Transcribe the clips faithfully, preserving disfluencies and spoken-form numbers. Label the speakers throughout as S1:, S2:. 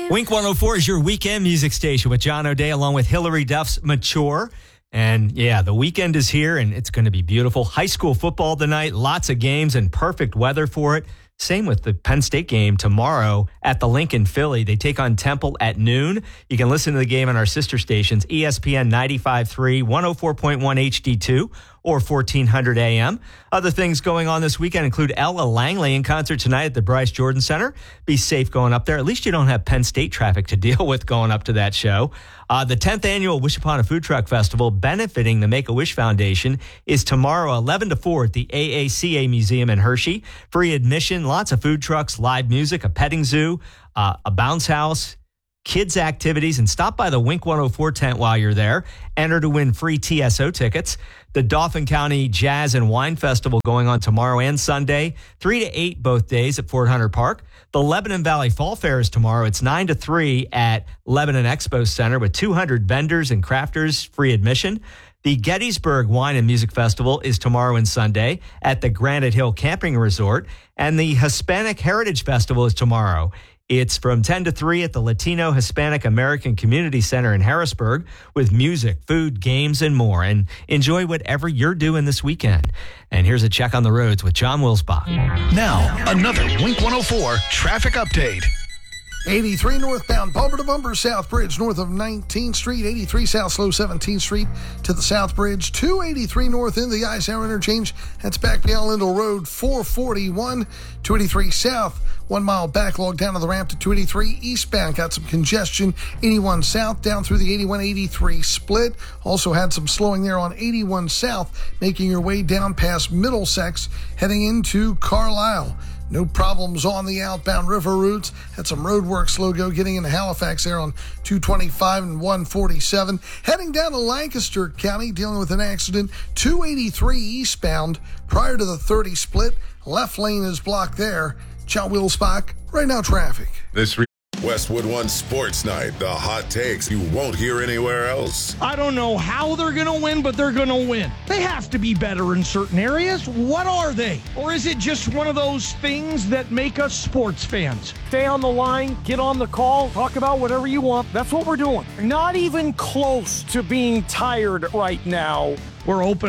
S1: Wink one oh four is your weekend music station with John O'Day along with Hillary Duff's Mature. And yeah, the weekend is here and it's going to be beautiful. High school football tonight, lots of games and perfect weather for it. Same with the Penn State game tomorrow at the Lincoln Philly. They take on Temple at noon. You can listen to the game on our sister stations, E S P N ninety-five point three, one oh four point one H D two, or fourteen hundred A M. Other things going on this weekend include Ella Langley in concert tonight at the Bryce Jordan Center. Be safe going up there. At least you don't have Penn State traffic to deal with going up to that show. Uh, the tenth annual Wish Upon a Food Truck Festival, benefiting the Make-A-Wish Foundation, is tomorrow eleven to four at the A A C A Museum in Hershey. Free admission, lots of food trucks, live music, a petting zoo, uh, a bounce house, kids activities, and stop by the Wink one oh four tent while you're there. Enter to win free T S O tickets. The Dauphin County Jazz and Wine Festival going on tomorrow and Sunday, three to eight both days at Fort Hunter Park. The Lebanon Valley Fall Fair is tomorrow. It's nine to three at Lebanon Expo Center with two hundred vendors and crafters, free admission. The Gettysburg Wine and Music Festival is tomorrow and Sunday at the Granite Hill Camping Resort. And the Hispanic Heritage Festival is tomorrow. It's from ten to three at the Latino Hispanic American Community Center in Harrisburg with music, food, games, and more. And enjoy whatever you're doing this weekend. And here's a check on the roads with John Wilsbach.
S2: Now, another Wink one oh four traffic update.
S3: eighty-three northbound, bumper to bumper, South Bridge north of nineteenth Street, eighty-three South Slow seventeenth Street to the South Bridge, two eighty-three north in the Eisenhower interchange. That's back beyond Lindell Road, four forty-one, two eighty-three South. One mile backlog down to the ramp to two eighty-three eastbound. Got some congestion. eighty-one South down through the eighty-one eighty-three split. Also had some slowing there on eighty-one South, making your way down past Middlesex, heading into Carlisle. No problems on the outbound river routes. Had some road work slow go getting into Halifax there on two twenty-five and one forty-seven. Heading down to Lancaster County, dealing with an accident. two eighty-three eastbound prior to the thirty split. Left lane is blocked there. John Wilsbach, right now traffic.
S4: This re- Westwood One Sports Night, the hot takes you won't hear anywhere else.
S5: I don't know how they're going to win, but they're going to win. They have to be better in certain areas. What are they? Or is it just one of those things that make us sports fans?
S6: Stay on the line, get on the call, talk about whatever you want. That's what we're doing. Not even close to being tired right now.
S5: We're open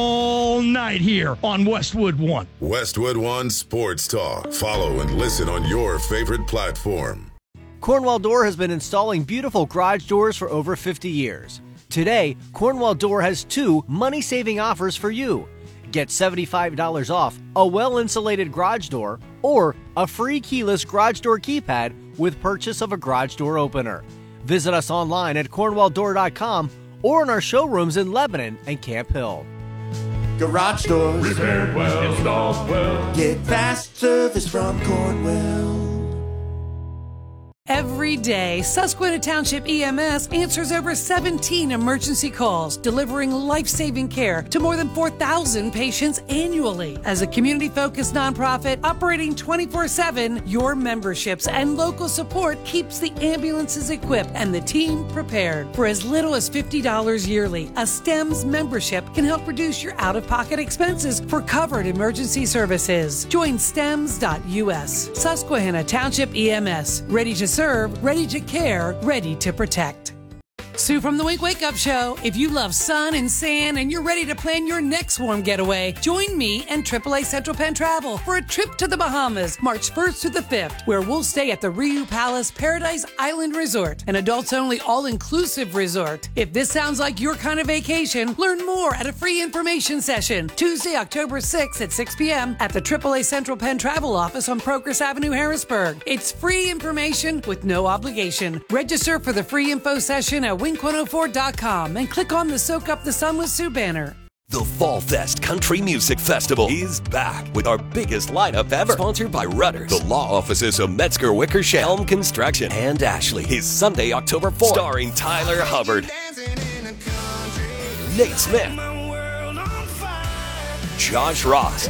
S5: all night here on Westwood One.
S4: Westwood One Sports Talk. Follow and listen on your favorite platform.
S7: Cornwell Door has been installing beautiful garage doors for over fifty years. Today, Cornwell Door has two money-saving offers for you. Get seventy-five dollars off a well-insulated garage door or a free keyless garage door keypad with purchase of a garage door opener. Visit us online at cornwell door dot com or in our showrooms in Lebanon and Camp Hill.
S8: Garage doors, repaired well, installed well. Get fast service from Cornwell.
S9: Every day, Susquehanna Township E M S answers over seventeen emergency calls, delivering life-saving care to more than four thousand patients annually. As a community-focused nonprofit operating twenty-four seven, your memberships and local support keeps the ambulances equipped and the team prepared. For as little as fifty dollars yearly, a STEMS membership can help reduce your out-of-pocket expenses for covered emergency services. Join stems dot U S. Susquehanna Township E M S. Ready to serve. Serve, ready to care, ready to protect. Sue from the Wink Wake Up Show. If you love sun and sand and you're ready to plan your next warm getaway, join me and triple A Central Penn Travel for a trip to the Bahamas, March first to the fifth, where we'll stay at the Riu Palace Paradise Island Resort, an adults-only all-inclusive resort. If this sounds like your kind of vacation, learn more at a free information session, Tuesday, October sixth at six p.m. at the triple A Central Penn Travel Office on Progress Avenue, Harrisburg. It's free information with no obligation. Register for the free info session at wink one oh four dot com and click on the Soak Up the Sun with Sue banner.
S10: The Fall Fest Country Music Festival is back with our biggest lineup ever. Sponsored by Rudders, the law offices of Metzger Wickersham, Elm Construction, and Ashley. Is Sunday, October fourth. Starring Tyler Hubbard, Nate Smith, Josh Ross,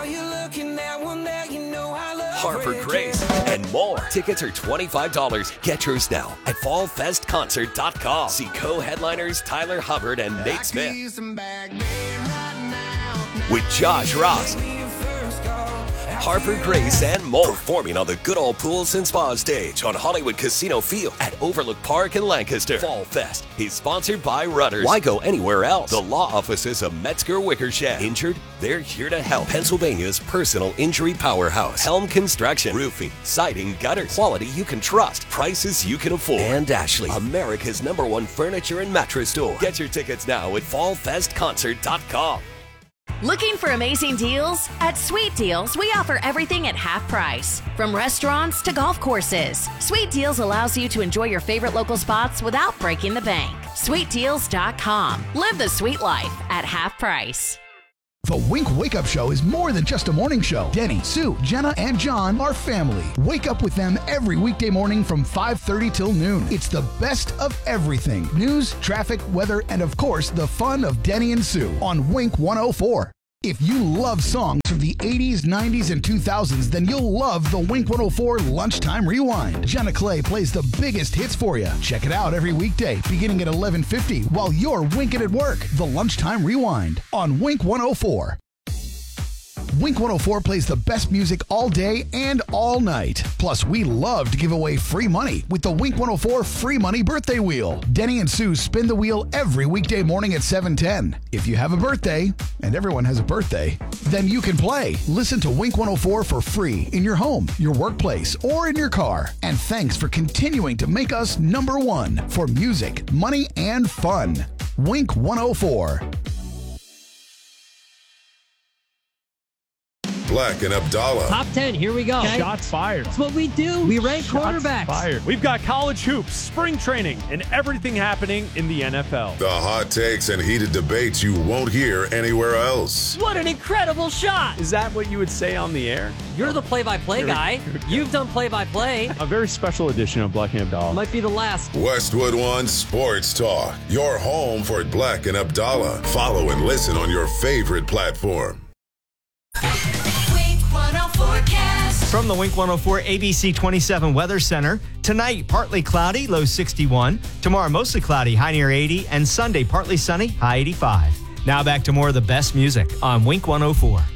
S10: Harper Grace, and more. Tickets are twenty-five dollars. Get yours now at fall fest concert dot com. See co-headliners Tyler Hubbard and Nate Smith with Josh Ross, Harper Grace, and more. Performing on the Good Old Pools and Spa stage on Hollywood Casino Field at Overlook Park in Lancaster. Fall Fest is sponsored by Rudders. Why go anywhere else? The law offices of Metzger Wickersham. Injured? They're here to help. Pennsylvania's personal injury powerhouse. Helm Construction. Roofing, siding, gutters. Quality you can trust. Prices you can afford. And Ashley, America's number one furniture and mattress store. Get your tickets now at fall fest concert dot com.
S11: Looking for amazing deals? At Sweet Deals, we offer everything at half price. From restaurants to golf courses, Sweet Deals allows you to enjoy your favorite local spots without breaking the bank. sweet deals dot com. Live the sweet life at half price.
S2: The Wink Wake Up Show is more than just a morning show. Denny, Sue, Jenna, and John are family. Wake up with them every weekday morning from five thirty till noon. It's the best of everything. News, traffic, weather, and of course, the fun of Denny and Sue on Wink one oh four. If you love songs from the eighties, nineties, and two thousands, then you'll love the Wink one oh four Lunchtime Rewind. Jenna Clay plays the biggest hits for you. Check it out every weekday, beginning at eleven fifty, while you're winking at work. The Lunchtime Rewind on Wink one oh four. Wink one oh four plays the best music all day and all night. Plus, we love to give away free money with the Wink one oh four Free Money Birthday Wheel. Denny and Sue spin the wheel every weekday morning at seven ten. If you have a birthday, and everyone has a birthday, then you can play. Listen to Wink one oh four for free in your home, your workplace, or in your car. And thanks for continuing to make us number one for music, money, and fun. Wink one oh four.
S4: Black and Abdallah.
S12: Top ten, here we go.
S6: Okay. Shots fired.
S12: That's what we do. We rank
S6: Shots
S12: quarterbacks.
S6: Fired. We've got college hoops, spring training, and everything happening in the N F L.
S4: The hot takes and heated debates you won't hear anywhere else.
S12: What an incredible shot.
S6: Is that what you would say on the air?
S12: You're the play-by-play guy. You've done play-by-play.
S6: A very special edition of Black and Abdallah.
S12: Might be the last.
S4: Westwood One Sports Talk. Your home for Black and Abdallah. Follow and listen on your favorite platform.
S1: From the Wink one oh four A B C twenty-seven Weather Center, tonight partly cloudy, low sixty-one. Tomorrow mostly cloudy, high near eighty. And Sunday partly sunny, high eighty-five. Now back to more of the best music on Wink one oh four.